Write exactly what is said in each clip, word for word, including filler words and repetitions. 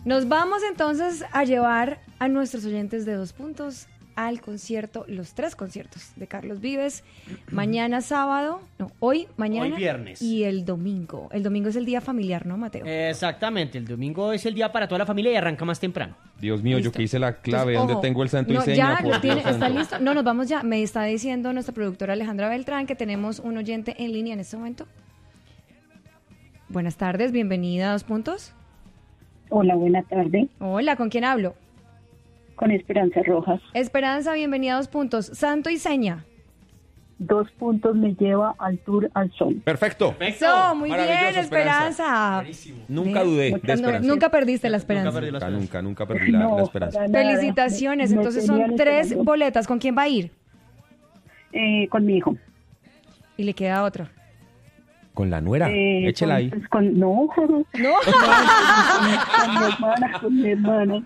Nos vamos entonces a llevar a nuestros oyentes de Dos Puntos al concierto, los tres conciertos de Carlos Vives, mañana sábado, no, hoy, mañana hoy viernes y el domingo. El domingo es el día familiar, ¿no, Mateo? Exactamente, el domingo es el día para toda la familia y arranca más temprano. Dios mío, Listo. yo que hice la clave, Entonces, ¿dónde ojo, tengo el santo no, y seña? ya Por lo tiene, Dios está santo. listo. No, nos vamos ya. Me está diciendo nuestra productora Alejandra Beltrán que tenemos un oyente en línea en este momento. Buenas tardes, bienvenida a Dos Puntos. Hola, buena tarde. Hola, ¿con quién hablo? Con Esperanza Rojas. Esperanza, bienvenida a Dos Puntos. Santo y seña. Dos puntos me lleva al Tour al Sol. Perfecto. Eso, muy Maravilloso, bien, Esperanza. Buenísimo. Nunca Ve, dudé de no, esperanza. nunca perdiste la esperanza. Nunca perdí la Nunca, esperanza. nunca, nunca perdí la, No, la esperanza. para nada. Felicitaciones. Me- me Entonces tenían son tres esperando. boletas. ¿Con quién va a ir? Eh, con mi hijo. Y le queda otra. Con la nuera, Eh, échela con, ahí. pues, con- no, ¿No? con mi hermana, con mi hermana.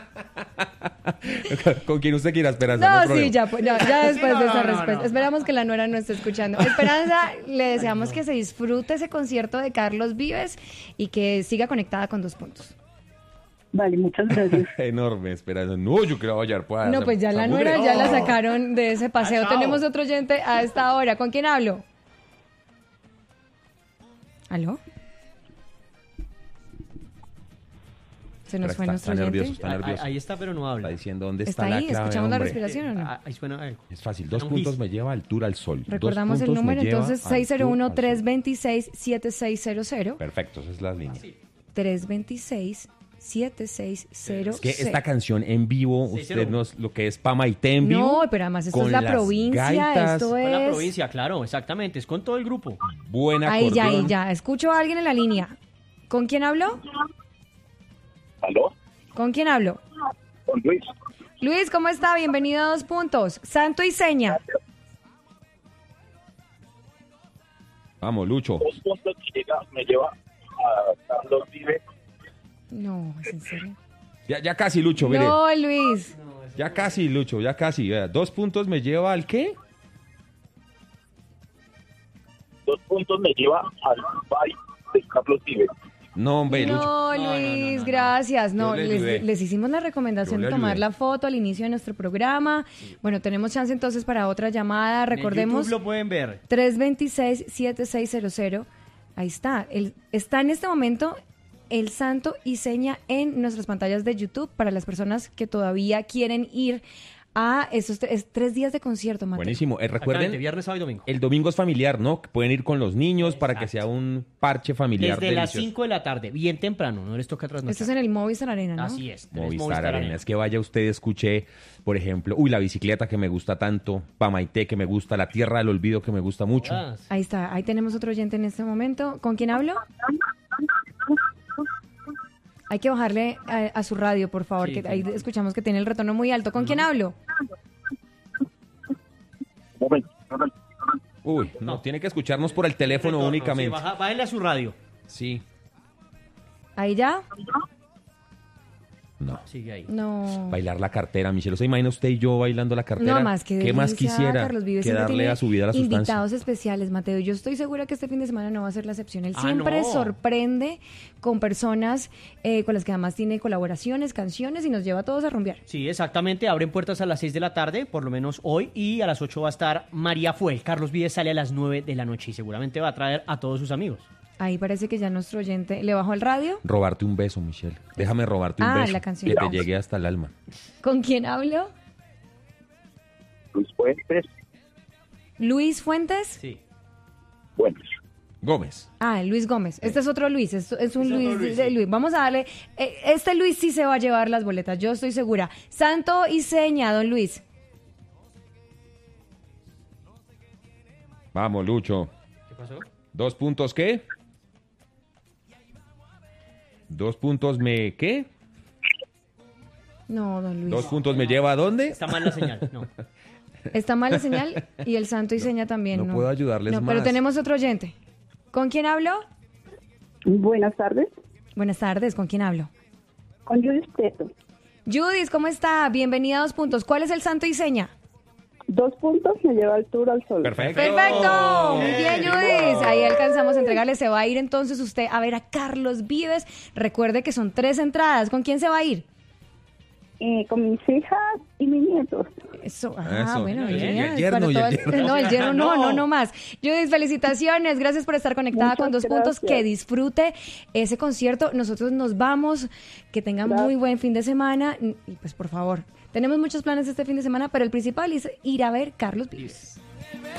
Con quien usted quiera, Esperanza. No, hay sí, problema. ya, pues, ya, ya después no, de esa no, no, respuesta. no. Esperamos que la nuera no esté escuchando. Esperanza, le deseamos que se disfrute ese concierto de Carlos Vives y que siga conectada con Dos Puntos. Vale, muchas gracias. Enorme, Esperanza. No, yo quiero hallar. Pues, No, pues ya la nuera ya la sacaron de ese paseo. Ah, chao. Tenemos otro oyente a esta hora. ¿Con quién hablo? ¿Aló? Se nos Pero fue está- nuestro está oyente. nervioso, está Ahí, nervioso. ahí está, pero no habla. Está diciendo dónde ¿Está está, la ahí? clave, ¿Escuchamos la hombre. respiración o no? Ah, ahí suena algo. Es fácil. Dos Un puntos gis. me lleva al Tour al Sol. Dos Recordamos el puntos me número, lleva entonces al seis cero uno, Tour al tres Sol. dos seis, siete seis cero cero. Perfecto, esa es la línea. tres dos seis, siete seis cero cero. Es que esta canción en vivo, Sí, usted cero. nos lo que es Pamaité en vivo. No, pero además esto con es la las provincia, gaitas, esto Con la es... provincia, claro, exactamente. Es con todo el grupo. Buena Ahí ya, ahí acordeón. ya. Escucho a alguien en la línea. ¿Con quién hablo? ¿Aló? ¿Con quién hablo? Con Luis. Luis, ¿cómo está? Bienvenido a Dos Puntos. Santo y seña. Vamos, Lucho. Dos puntos que llega, me lleva a Carlos Vives. No, ¿es en serio? Ya, ya casi, Lucho, mire. No, Luis. Ya casi, Lucho, ya casi. Vea, dos puntos me lleva al qué? Dos puntos me lleva al baile de Carlos Vives. No, hombre, Lucho. No, No, no, no, Luis, no, no. gracias. No, Yo le les, ayudé. les hicimos la recomendación Yo de le tomar ayudé. la foto al inicio de nuestro programa. Bueno, tenemos chance entonces para otra llamada. En Recordemos YouTube lo pueden ver. tres dos seis, siete seis cero cero. Ahí está. El, está en este momento el santo y seña en nuestras pantallas de YouTube para las personas que todavía quieren ir a esos tre- es tres días de concierto, Mateo. Buenísimo. Eh, Exactamente, recuerden, viernes, sábado y domingo. el domingo es familiar, ¿no? Que pueden ir con los niños para que sea un parche familiar. Desde las delicioso. cinco de la tarde, bien temprano, no les toca trasnochar. Esto es en el Movistar Arena, ¿no? Así es. tenés Movistar Arena. Es que vaya usted, escuche, por ejemplo, uy, la bicicleta que me gusta tanto, Pamaité que me gusta, la Tierra del Olvido que me gusta mucho. Ah, Ahí está, ahí tenemos otro oyente en este momento. ¿Con quién hablo? Hay que bajarle a, a su radio, por favor, Sí, que sí. ahí escuchamos que tiene el retorno muy alto. ¿Con quién hablo? Un momento, un momento. Uy, no, No. tiene que escucharnos por el teléfono retorno, únicamente. Sí, baja- bájale a su radio. Sí, ¿Ahí ya? no. Sigue ahí. No. Bailar la cartera, Michelle. ¿Se imagina usted y yo bailando la cartera? No más que ¿Qué más delicia, quisiera Carlos Vives que siempre darle tiene a su vida la sustancia? invitados especiales, Mateo. Yo estoy segura que este fin de semana no va a ser la excepción. Él Ah, siempre no. sorprende con personas eh, con las que además tiene colaboraciones, canciones y nos lleva a todos a rumbear. Sí, exactamente. Abren puertas a las seis de la tarde, por lo menos hoy, y a las ocho va a estar María Fuel. Carlos Vives sale a las nueve de la noche y seguramente va a traer a todos sus amigos. Ahí parece que ya nuestro oyente le bajó el radio. Robarte un beso, Michelle. Déjame robarte un Ah, beso. la canción. Que te llegue hasta el alma. ¿Con quién hablo? Luis Fuentes. Luis Fuentes. Sí. Bueno, Gómez. Ah, Luis Gómez. Este es otro Luis. Es, es un Es otro Luis, Luis, de sí. Luis. Vamos a darle. eh, Este Luis sí se va a llevar las boletas, yo estoy segura. Santo y seña, don Luis. Vamos, Lucho. ¿Qué pasó? ¿Dos puntos qué? ¿Dos puntos me qué? No, don Luis. ¿Dos puntos me lleva a dónde? Está mal la señal. No. Está mal la señal y el santo y seña también. no puedo ayudarles No, pero más. tenemos otro oyente. ¿Con quién hablo? Buenas tardes. Buenas tardes, ¿con quién hablo? Con Judith Preto. Judith, ¿cómo está? Bienvenida a Dos Puntos. ¿Cuál es el santo y seña? Dos puntos me lleva al tour al sol. Perfecto. Perfecto, muy bien, Judith. Ahí alcanzamos a entregarle. Se va a ir entonces usted a ver a Carlos Vives. Recuerde que son tres entradas. ¿Con quién se va a ir? Eh, con mis hijas y mis nietos. Eso, ah, Eso. bueno, Y el bien. yerno, Para y el todo el- yerno. No, el yerno no, no, no más. Judith, felicitaciones. Gracias por estar conectada Muchas con Dos gracias. Puntos. Que disfrute ese concierto. Nosotros nos vamos. Que tengan Gracias. muy buen fin de semana. Y pues, por favor, tenemos muchos planes este fin de semana, pero el principal es ir a ver Carlos Vives.